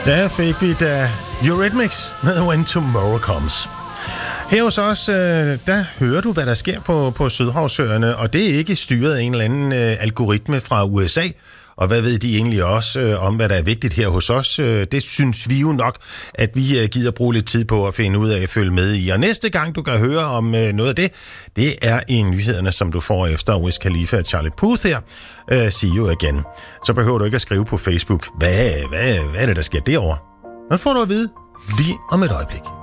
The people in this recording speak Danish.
Der fik vi da Eurythmics med When Tomorrow Comes. Her hos os, der hører du, hvad der sker på Sydhavsøerne, og det er ikke styret af en eller anden algoritme fra USA. Og hvad ved de egentlig også om, hvad der er vigtigt her hos os? Det synes vi jo nok, at vi gider bruge lidt tid på at finde ud af at følge med i. Og næste gang, du kan høre om noget af det, det er i nyhederne, som du får efter Wiz Khalifa og Charlie Puth her. See you again. Så behøver du ikke at skrive på Facebook, hvad er det, der sker derovre? Men får du at vide lige om et øjeblik.